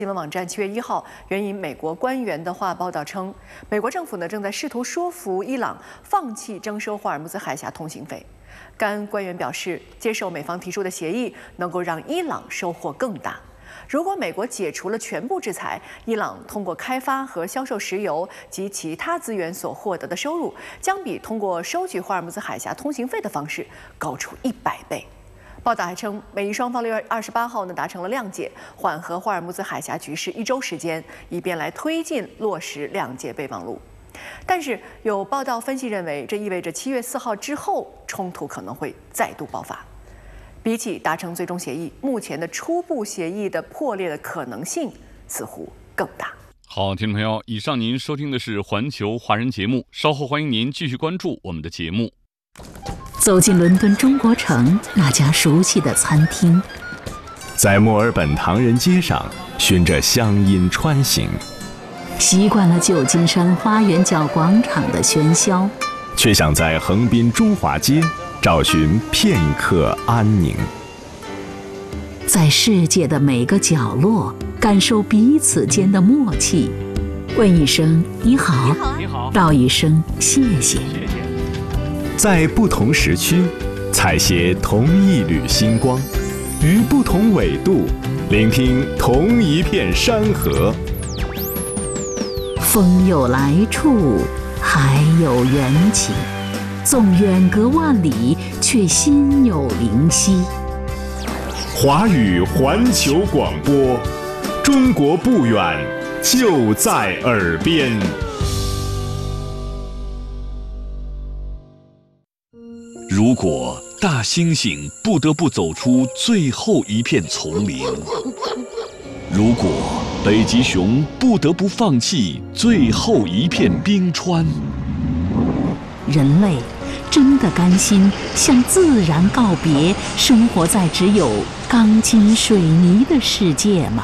新闻网站7月1号援引美国官员的话报道称，美国政府正在试图说服伊朗放弃征收霍尔木兹海峡通行费。该官员表示，接受美方提出的协议能够让伊朗收获更大。如果美国解除了全部制裁，伊朗通过开发和销售石油及其他资源所获得的收入，将比通过收取霍尔木兹海峡通行费的方式高出100倍。 报道还称，美伊双方6月28号达成了谅解，缓和霍尔木兹海峡局势1周时间，以便来推进落实谅解备忘录。但是有报道分析认为，这意味着7月4号之后冲突可能会再度爆发。比起达成最终协议，目前的初步协议的破裂的可能性似乎更大。 好，听众朋友，以上您收听的是环球华人节目，稍后欢迎您继续关注我们的节目。 走进伦敦中国城那家熟悉的餐厅， 在墨尔本唐人街上循着乡音穿行， 习惯了旧金山花园角广场的喧嚣， 却想在横滨中华街找寻片刻安宁。 在世界的每个角落感受彼此间的默契，问一声你好， 你好， 道一声谢谢。 在不同时区，采撷同一缕星光；于不同纬度，聆听同一片山河。 风有来处，海有缘起，纵远隔万里，却心有灵犀。 华语环球广播，中国不远，就在耳边。 如果大猩猩不得不走出最后一片丛林，如果北极熊不得不放弃最后一片冰川， 人类真的甘心向自然告别，生活在只有钢筋水泥的世界吗？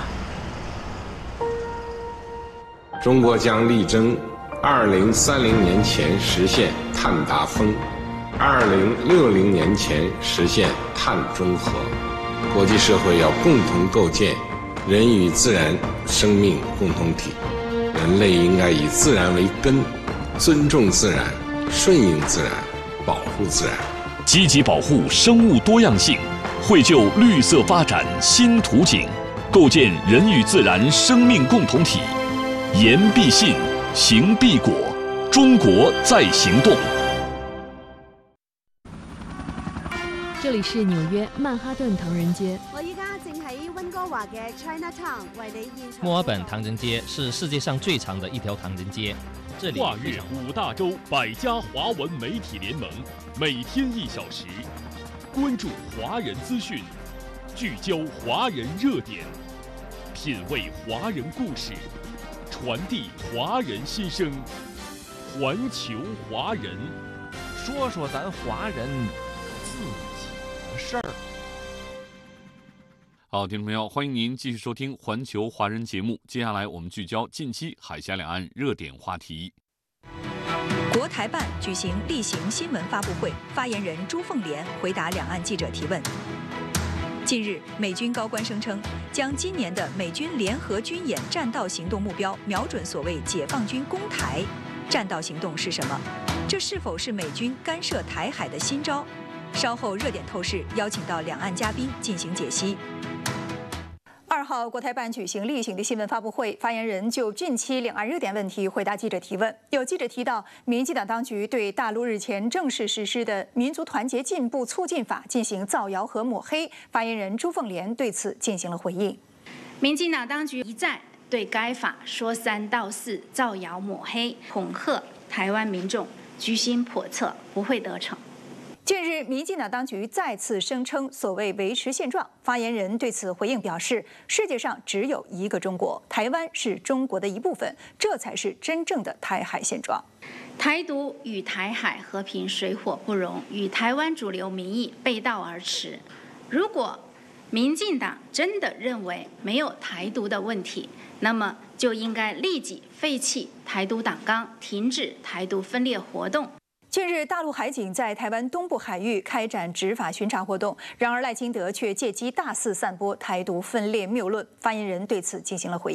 中国将力争2030年前实现碳达峰。 2060年前实现碳中和，国际社会要共同构建人与自然生命共同体。人类应该以自然为根，尊重自然，顺应自然，保护自然， 积极保护生物多样性，绘就绿色发展新图景，构建人与自然生命共同体。言必信，行必果，中国在行动。 这里是纽约曼哈顿唐人街。 我依家正喺温哥華嘅 Chinatown 為你現場。 墨爾本唐人街是世界上最长的一条唐人街。这里跨越5大洲100家华文媒体联盟，每天1小时，关注华人资讯，聚焦华人热点，品味华人故事，传递华人心声。环球华人， 说说咱华人自己的事儿。 好，听众朋友，欢迎您继续收听环球华人节目。接下来我们聚焦近期海峡两岸热点话题。 国台办举行例行新闻发布会，发言人朱凤莲回答两岸记者提问。近日，美军高官声称，将今年的美军联合军演战道行动目标瞄准所谓解放军攻台。战道行动是什么？这是否是美军干涉台海的新招？稍后热点透视邀请到两岸嘉宾进行解析。2号，国台办举行例行的新闻发布会，发言人就近期两岸热点问题回答记者提问。有记者提到，民进党当局对大陆日前正式实施的《民族团结进步促进法》进行造谣和抹黑，发言人朱凤莲对此进行了回应。 民进党当局一再对该法说三道四，造谣抹黑，恐吓台湾民众，居心叵测，不会得逞。近日，民进党当局再次声称所谓维持现状，发言人对此回应表示，世界上只有一个中国，台湾是中国的一部分，这才是真正的台海现状。台独与台海和平水火不容，与台湾主流民意背道而驰。如果民进党真的认为没有台独的问题，那么就应该立即废弃台独党纲，停止台独分裂活动。近日，大陆海警在台湾东部海域开展执法巡查活动，然而赖清德却借机大肆散播台独分裂谬论，发言人对此进行了回应。